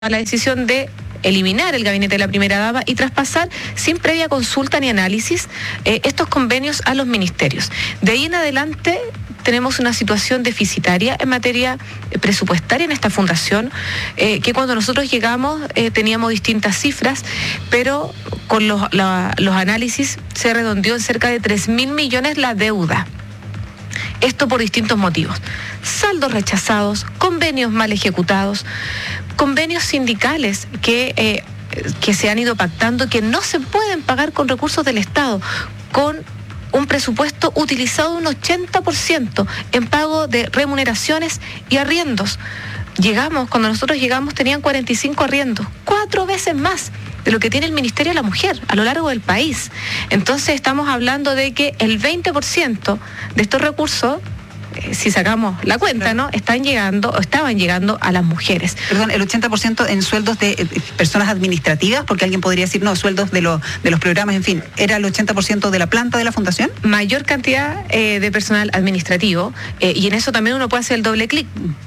la decisión de eliminar el gabinete de la primera dama y traspasar sin previa consulta ni análisis estos convenios a los ministerios. De ahí en adelante tenemos una situación deficitaria en materia presupuestaria en esta fundación, que cuando nosotros llegamos teníamos distintas cifras, pero con los análisis se redondeó en cerca de 3.000 millones la deuda. Esto por distintos motivos. Saldos rechazados, convenios mal ejecutados, convenios sindicales que se han ido pactando que no se pueden pagar con recursos del Estado, con un presupuesto utilizado un 80% en pago de remuneraciones y arriendos. Cuando nosotros llegamos tenían 45 arriendos, 4 veces más de lo que tiene el Ministerio de la Mujer a lo largo del país. Entonces estamos hablando de que el 20% de estos recursos, si sacamos la cuenta, ¿no?, estaban llegando a las mujeres. Perdón, el 80% en sueldos de personas administrativas, porque alguien podría decir, no, sueldos de los programas, en fin, ¿era el 80% de la planta de la fundación? Mayor cantidad de personal administrativo, y en eso también uno puede hacer el doble clic.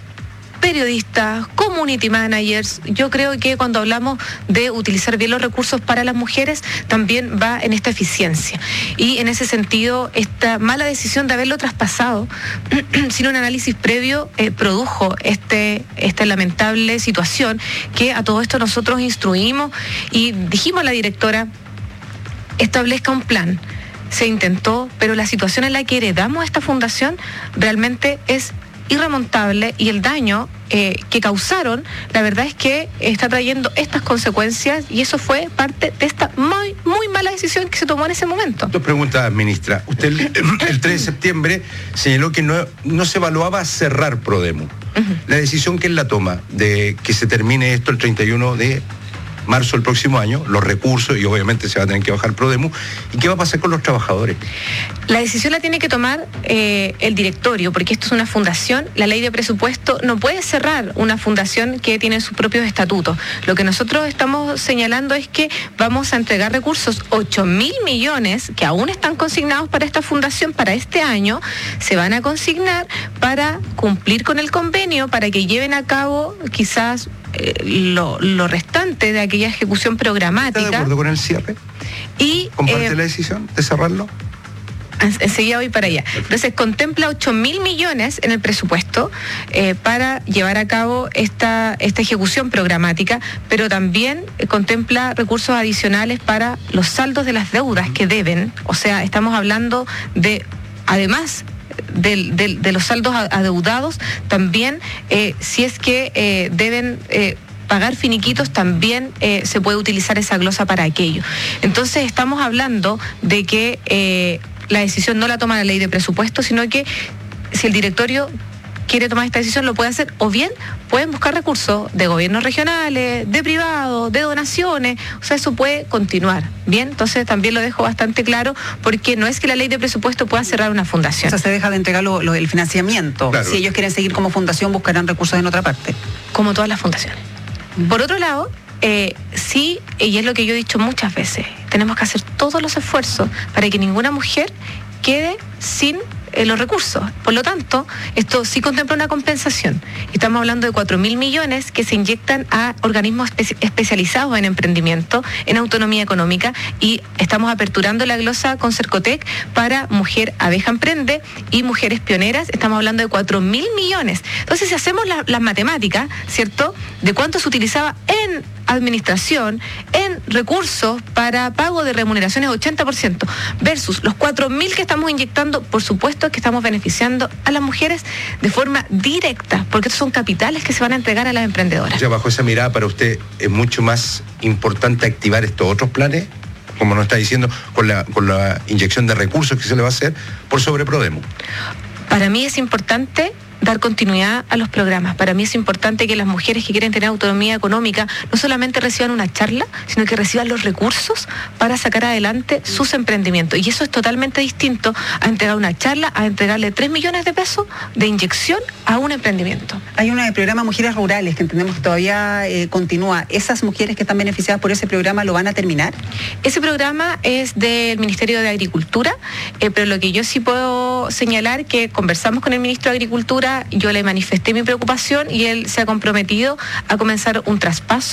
Periodistas, community managers. Yo creo que cuando hablamos de utilizar bien los recursos para las mujeres, también va en esta eficiencia. Y en ese sentido, esta mala decisión de haberlo traspasado sin un análisis previo produjo esta lamentable situación que a todo esto nosotros instruimos y dijimos a la directora, establezca un plan. Se intentó, pero la situación en la que heredamos esta fundación realmente es irremontable y el daño que causaron, la verdad es que está trayendo estas consecuencias y eso fue parte de esta muy, muy mala decisión que se tomó en ese momento. Dos preguntas, ministra. Usted el 3 de septiembre señaló que no se evaluaba cerrar Prodemu. La decisión que él la toma de que se termine esto el 31 de marzo del próximo año, los recursos, y obviamente se va a tener que bajar Prodemu, ¿y qué va a pasar con los trabajadores? La decisión la tiene que tomar el directorio, porque esto es una fundación. La ley de presupuesto no puede cerrar una fundación que tiene sus propios estatutos. Lo que nosotros estamos señalando es que vamos a entregar recursos, 8.000 millones, que aún están consignados para esta fundación para este año, se van a consignar para cumplir con el convenio, para que lleven a cabo quizás lo restante de aquella ejecución programática. ¿Está de acuerdo con el cierre? Y ¿comparte la decisión de cerrarlo? Enseguida voy para allá. Entonces contempla 8.000 millones en el presupuesto para llevar a cabo esta ejecución programática, pero también contempla recursos adicionales para los saldos de las deudas que deben. O sea, estamos hablando de, además de los saldos adeudados, también si es que deben pagar finiquitos, también se puede utilizar esa glosa para aquello. Entonces estamos hablando de que la decisión no la toma la ley de presupuesto, sino que si el directorio quiere tomar esta decisión lo puede hacer, o bien pueden buscar recursos de gobiernos regionales, de privados, de donaciones, o sea, eso puede continuar, ¿bien? Entonces también lo dejo bastante claro, porque no es que la ley de presupuesto pueda cerrar una fundación. O sea, se deja de entregar el financiamiento. Claro. Si ellos quieren seguir como fundación, buscarán recursos en otra parte. Como todas las fundaciones. Por otro lado, sí, y es lo que yo he dicho muchas veces, tenemos que hacer todos los esfuerzos para que ninguna mujer quede sin los recursos. Por lo tanto, esto sí contempla una compensación. Estamos hablando de 4.000 millones que se inyectan a organismos especializados en emprendimiento, en autonomía económica, y estamos aperturando la glosa con Cercotec para Mujer Abeja Emprende y Mujeres Pioneras. Estamos hablando de 4.000 millones. Entonces, si hacemos las matemáticas, ¿cierto?, de cuánto se utilizaba en administración, en recursos para pago de remuneraciones 80%, versus los 4.000 que estamos inyectando, por supuesto que estamos beneficiando a las mujeres de forma directa, porque estos son capitales que se van a entregar a las emprendedoras. Ya bajo esa mirada, para usted es mucho más importante activar estos otros planes, como nos está diciendo, con la inyección de recursos que se le va a hacer por sobre Prodemu. Para mí es importante dar continuidad a los programas. Para mí es importante que las mujeres que quieren tener autonomía económica no solamente reciban una charla, sino que reciban los recursos para sacar adelante sus emprendimientos. Y eso es totalmente distinto a entregar una charla, a entregarle 3 millones de pesos de inyección a un emprendimiento. Hay un programa Mujeres Rurales que entendemos que todavía continúa. ¿Esas mujeres que están beneficiadas por ese programa lo van a terminar? Ese programa es del Ministerio de Agricultura, pero lo que yo sí puedo señalar que conversamos con el Ministro de Agricultura altura yo le manifesté mi preocupación y él se ha comprometido a comenzar un traspaso